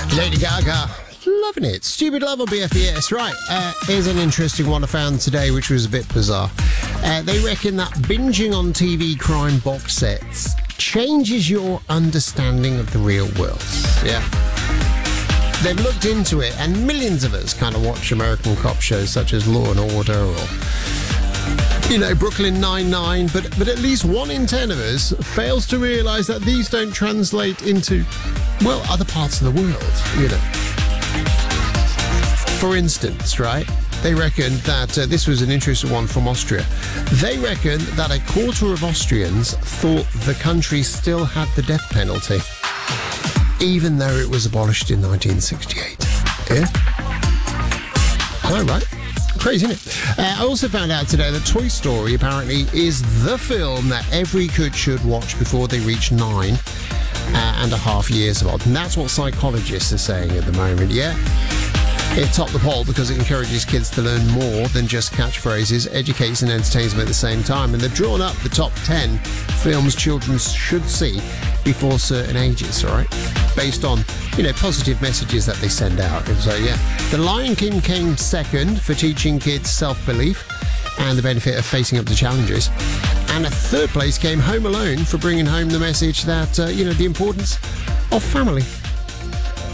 Lady Gaga, loving it. Stupid Love on BFES. Right, here's an interesting one I found today, which was a bit bizarre. They reckon that binging on TV crime box sets changes your understanding of the real world. Yeah. They've looked into it, and millions of us kind of watch American cop shows such as Law and Order or, Brooklyn Nine-Nine, but at least 1 in 10 of us fails to realise that these don't translate into, other parts of the world, For instance, right, they reckon that, this was an interesting one from Austria, they reckon that a quarter of Austrians thought the country still had the death penalty, even though it was abolished in 1968. Yeah? All right. Crazy, isn't it? I also found out today that Toy Story apparently is the film that every kid should watch before they reach 9.5 years old. And that's what psychologists are saying at the moment, yeah? It topped the poll because it encourages kids to learn more than just catchphrases, educates and entertains them at the same time. And they've drawn up the top 10 films children should see before certain ages, all right? Based on, positive messages that they send out. And so, yeah, The Lion King came second for teaching kids self-belief and the benefit of facing up to challenges. And a third place came Home Alone for bringing home the message that, the importance of family.